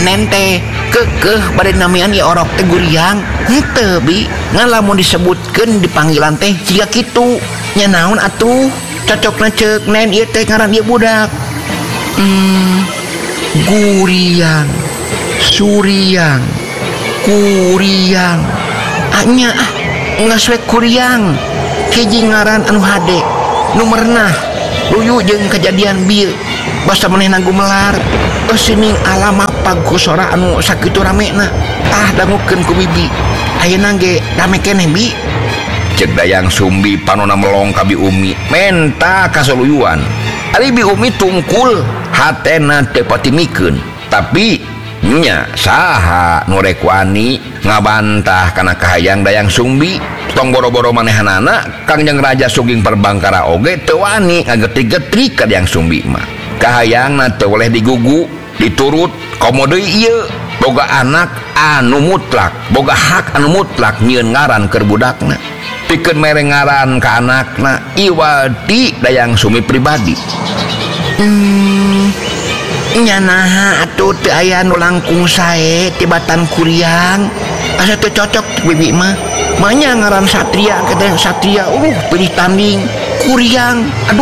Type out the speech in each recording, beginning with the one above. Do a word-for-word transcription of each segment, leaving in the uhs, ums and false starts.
nente kekeh pada namian ya orok teh guriang henteu bi ngan lamun disebutkeun di panggilan teh siga kitu nya naon atuh cocokna ceuk nen ieu teh ngaran ieu budak. hmm guriang suriang kuriang anya ah ngas we kuriang hiji ngaran anu hade nu merenah luyu jeung kejadian bieu basa maneh nagu melar eueuh alam apa gusora anu sakitu ramena tah dangukeun ku bibi ayeuna ge rame keneh bi cek Dayang Sumbi panona melong ka Bi Umi menta kasoluyuan ari Bi Umi tungkul hatena teu pati mikeun tapi nya saha nu rek wani ngabantah kana kahayang Dayang Sumbi tong boro-boro manehanana Kangjeng Raja Sugeng Perbangkara oge teu wani ngagetrik-getrik ka Dayang Sumbi mah kahayangna teu oleh digugu diturut komo deui ieu boga anak anu mutlak boga hak anu mutlak nyieun ngaran keur budakna pikeun mere ngaran ka anakna iwadi Dayang Sumbi pribadi. hmm nya naha atuh teu aya nu langkung sae tibatan kuriang asa teu cocok bibi mah manya ngaran satria kata satria uh pilih tanding kuriang aduh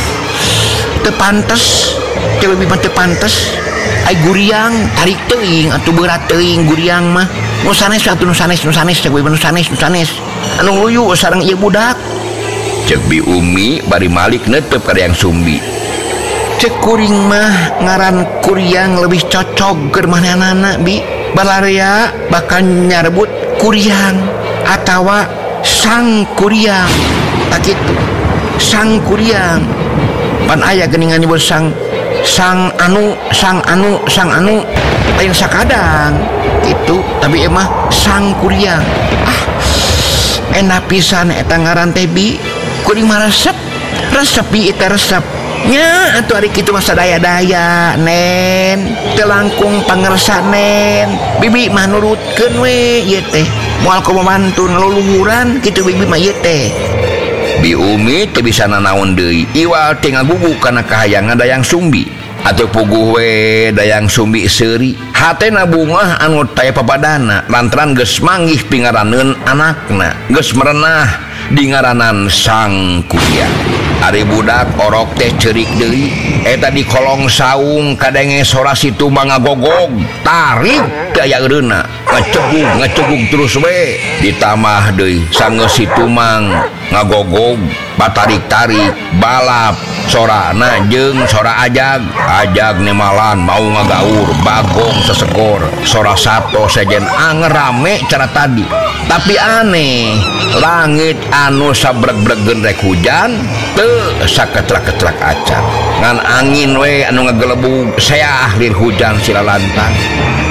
teu pantes teu bibi mah teu pantes ai guriang tarik teuing atuh berat teuing guriang mah nu sanes atuh nu sanes nu sanes cek bibi nu sanes nu sanes anu luyu sareng ieu budak cek Bi Umi bari malik neuteup ka Dayang Sumbi cek kuring mah ngaran kuriang lebih cocok keur manehna bi balarea bakal nyarebut kuriang atawa sang kuriang tak gitu sang kuriang pan aya geuningan nyebut sang sang anu sang anu sang anu lain sakadang gitu tapi emah sang kuriang ah enak pisan eta ngaran teh bi kuring mah resep resep bi eta resep nya atuh ari kitu mah sadaya-daya nen teu langkung pangersa nen bibi mah nurutkeun we ieu teh moal ku memantun ngaluluhuran kitu bibi mah ieu teh. Bi Umi teu bisa nanaon deui iwal teh ngagugu kana kahayangan Dayang Sumbi atuh puguh we Dayang Sumbi seuri hatena bungah anu taya papadana lantaran geus manggih pingaraneun anakna geus merenah di ngaranan sang kuriang. Ari budak orok teh ceurik deui eta di kolong saung kadenge sora situ mah ngagogog tarik teh aya eureuna ngacegug ngacegug terus we ditambah deui sangeus situ mang ngagogog batarik-tarik balap sorana jeung sora ajag ajag nemalan mau ngagaur bagong sesegor sora sato sejen anger rame cara tadi tapi aneh langit anu sabreg-bregen rek hujan teu saketlak-ketlak acan ngan angin we anu ngagelebug seah lir hujan silalantang